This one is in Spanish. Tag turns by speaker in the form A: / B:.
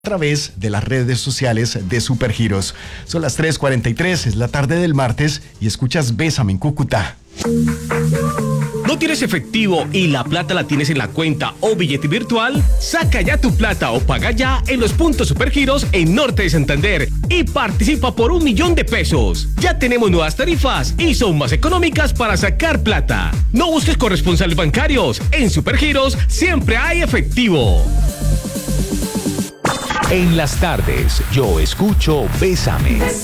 A: a través de las redes sociales de Supergiros. Son las 3:43, es la tarde del martes y escuchas Bésame en Cúcuta.
B: ¿No tienes efectivo y la plata la tienes en la cuenta o billete virtual? Saca ya tu plata o paga ya en los puntos Supergiros en Norte de Santander y participa por 1 millón de pesos. Ya tenemos nuevas tarifas y son más económicas para sacar plata. No busques corresponsales bancarios. En Supergiros siempre hay efectivo.
C: En las tardes, yo escucho Bésame.